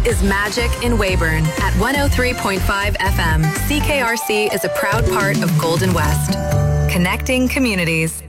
is Magic in Weyburn at 103.5 FM. CKRC is a proud part of Golden West. Connecting communities.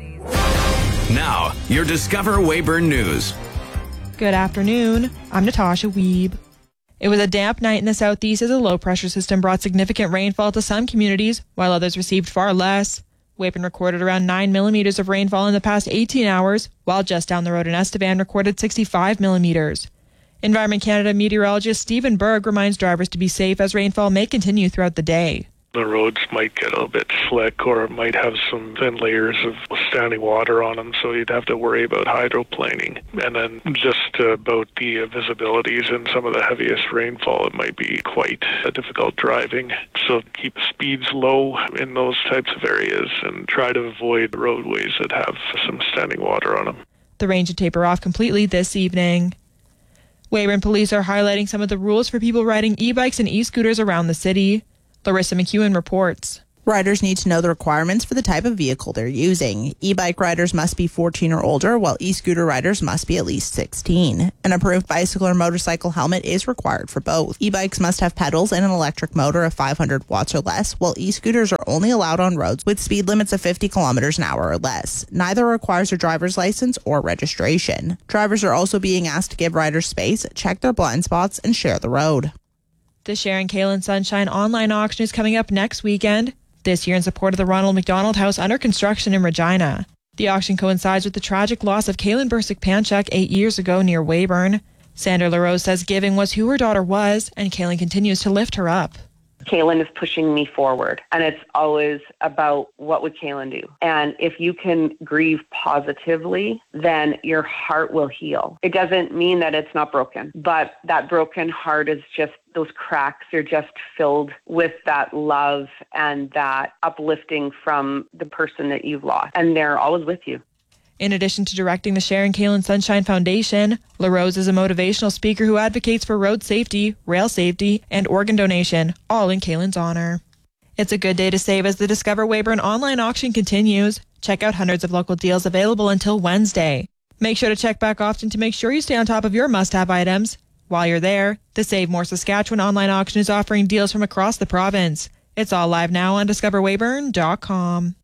Now, your Discover Weyburn News. Good afternoon. I'm Natasha Wiebe. It was a damp night in the southeast as a low-pressure system brought significant rainfall to some communities, while others received far less. Weyburn recorded around 9 millimeters of rainfall in the past 18 hours, while just down the road in Estevan recorded 65 millimeters. Environment Canada meteorologist Stephen Berg reminds drivers to be safe as rainfall may continue throughout the day. The roads might get a bit slick or might have some thin layers of standing water on them, so you'd have to worry about hydroplaning. And then just about the visibilities and some of the heaviest rainfall, it might be quite difficult driving. So keep speeds low in those types of areas and try to avoid roadways that have some standing water on them. The rain should taper off completely this evening. Weyburn police are highlighting some of the rules for people riding e-bikes and e-scooters around the city. Larissa McEwen reports. Riders need to know the requirements for the type of vehicle they're using. E-bike riders must be 14 or older, while e-scooter riders must be at least 16. An approved bicycle or motorcycle helmet is required for both. E-bikes must have pedals and an electric motor of 500 watts or less, while e-scooters are only allowed on roads with speed limits of 50 kilometers an hour or less. Neither requires a driver's license or registration. Drivers are also being asked to give riders space, check their blind spots, and share the road. The Sharon Kaelin Sunshine online auction is coming up next weekend, this year in support of the Ronald McDonald House under construction in Regina. The auction coincides with the tragic loss of Kaelin Bursick-Panchuk 8 years ago near Weyburn. Sandra LaRose says giving was who her daughter was, and Kaelin continues to lift her up. Kaelin is pushing me forward, and it's always about what would Kaelin do. And if you can grieve positively, then your heart will heal. It doesn't mean that it's not broken, but that broken heart is just, those cracks are just filled with that love and that uplifting from the person that you've lost. And they're always with you. In addition to directing the Sharon Kaelin Sunshine Foundation, LaRose is a motivational speaker who advocates for road safety, rail safety, and organ donation, all in Kaelin's honor. It's a good day to save as the Discover Weyburn online auction continues. Check out hundreds of local deals available until Wednesday. Make sure to check back often to make sure you stay on top of your must-have items. While you're there, the Save More Saskatchewan online auction is offering deals from across the province. It's all live now on discoverweyburn.com.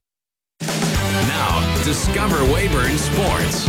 Now, Discover Weyburn Sports.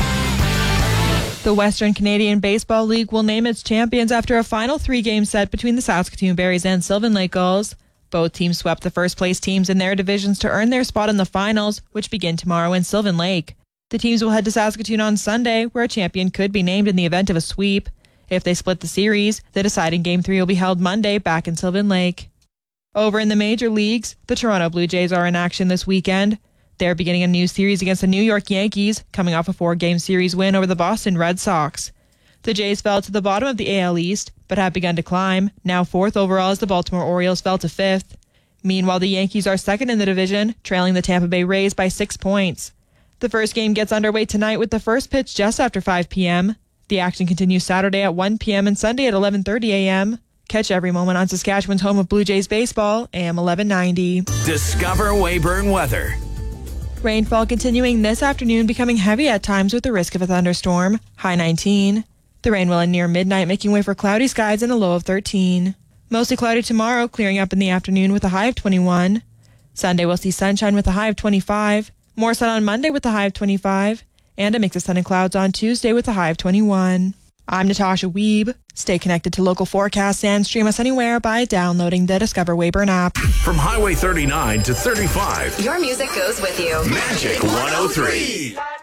The Western Canadian Baseball League will name its champions after a final 3-game set between the Saskatoon Berries and Sylvan Lake Gulls. Both teams swept the first-place teams in their divisions to earn their spot in the finals, which begin tomorrow in Sylvan Lake. The teams will head to Saskatoon on Sunday, where a champion could be named in the event of a sweep. If they split the series, the deciding Game 3 will be held Monday back in Sylvan Lake. Over in the major leagues, the Toronto Blue Jays are in action this weekend. They're beginning a new series against the New York Yankees, coming off a 4-game series win over the Boston Red Sox. The Jays fell to the bottom of the AL East, but have begun to climb, now 4th overall as the Baltimore Orioles fell to 5th. Meanwhile, the Yankees are 2nd in the division, trailing the Tampa Bay Rays by 6 points. The first game gets underway tonight with the first pitch just after 5 p.m. The action continues Saturday at 1 p.m. and Sunday at 11:30 a.m. Catch every moment on Saskatchewan's home of Blue Jays baseball, AM 1190. Discover Weyburn weather. Rainfall continuing this afternoon, becoming heavy at times with the risk of a thunderstorm, high 19. The rain will end near midnight, making way for cloudy skies and a low of 13. Mostly cloudy tomorrow, clearing up in the afternoon with a high of 21. Sunday will see sunshine with a high of 25. More sun on Monday with a high of 25. And a mix of sun and clouds on Tuesday with a high of 21. I'm Natasha Wiebe. Stay connected to local forecasts and stream us anywhere by downloading the Discover Weyburn app. From Highway 39 to 35. Your music goes with you. Magic 103.